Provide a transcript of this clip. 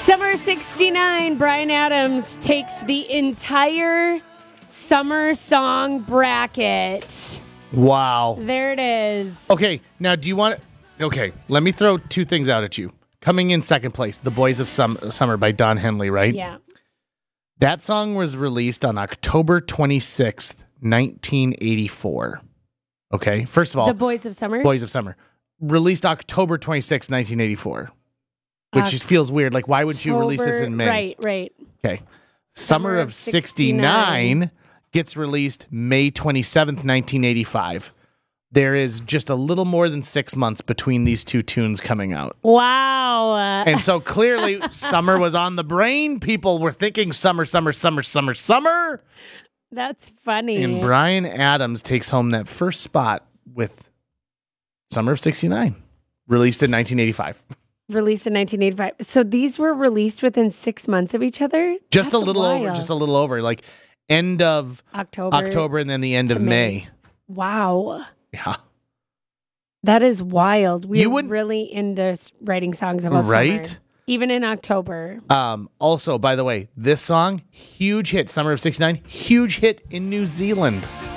Summer of 69, Bryan Adams takes the entire summer song bracket. Wow. There it is. Okay, now do you want... Okay, let me throw two things out at you. Coming in second place, The Boys of Summer by Don Henley, right? Yeah. That song was released on October 26th, 1984. Okay, first of all... The Boys of Summer? Boys of Summer. Released October 26th, 1984. Which feels weird. Like, why would you release this in May? Right. Okay. Summer of 69 gets released May 27th, 1985. There is just a little more than 6 months between these two tunes coming out. Wow. And so clearly summer was on the brain. People were thinking summer. That's funny. And Bryan Adams takes home that first spot with Summer of 69, released in 1985. Released in 1985. So these were released within 6 months of each other? Just a little over, like end of October and then the end of May. Wow. Yeah. That is wild. We're really into writing songs about right? summer. Even in October. Also, by the way, this song, huge hit, Summer of 69, huge hit in New Zealand.